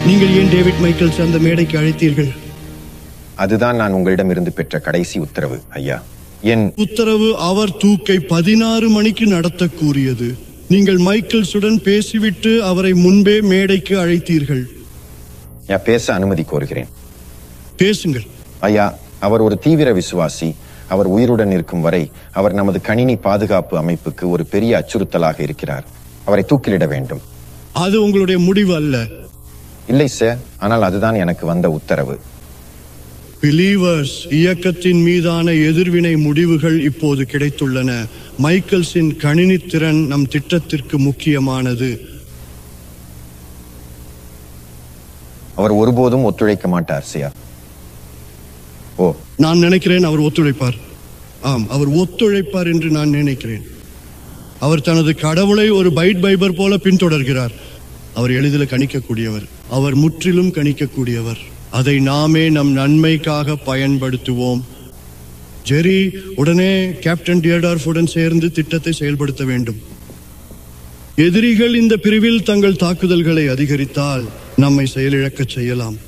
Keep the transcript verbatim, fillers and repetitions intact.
நீங்கள் ஏன் David Michael's அந்த மேடைக்கு அழைத்தீர்கள்? அதுதான் நான் உங்களிடமிருந்து பெற்ற கடைசி உத்தரவு ஐயா. என் உத்தரவு அவர் தூக்கை பதினாறு மணிக்கு நடத்த கூறியது. நீங்கள் மைக்கேல்ஸுடன் பேசிவிட்டு அவரை முன்பே மேடைக்கு அழைத்தீர்கள். பேச அனுமதி கோருகிறேன். பேசுங்கள் ஐயா. அவர் ஒரு தீவிர விசுவாசி. அவர் உயிருடன் இருக்கும் வரை அவர் நமது கணினி பாதுகாப்பு அமைப்புக்கு ஒரு பெரிய அச்சுறுத்தலாக இருக்கிறார். அவரை தூக்கிலிட வேண்டும். அது உங்களுடைய முடிவு அல்ல. இல்லை சார், ஆனால் அதுதான் எனக்கு வந்த உத்தரவு. பிலீவர்ஸ் இயக்கத்தின் மீதான எதிர்வினை முடிவுகள் இப்போது கிடைத்துள்ளன. மைக்கேல்ஸின் கணினி திறன் நம் திட்டத்திற்கு முக்கியமானது. அவர் ஒருபோதும் ஒத்துழைக்க மாட்டார் சார். ஓ, நான் நினைக்கிறேன் அவர் ஒத்துழைப்பார். ஆம், அவர் ஒத்துழைப்பார் என்று நான் நினைக்கிறேன். அவர் தனது கடவுளை ஒரு பைட் பைபர் போல பின்தொடர்கிறார். அவர் எளிதில் கணிக்கக்கூடியவர். அவர் முற்றிலும் கணிக்கக்கூடியவர். அதை நாமே நம் நன்மைக்காக பயன்படுத்துவோம். ஜெரி உடனே கேப்டன் டியர்டார்ஃபுடன் சேர்ந்து திட்டத்தை செயல்படுத்த வேண்டும். எதிரிகள் இந்த பிரிவில் தங்கள் தாக்குதல்களை அதிகரித்தால் நம்மை செயலிழக்கச் செய்யலாம்.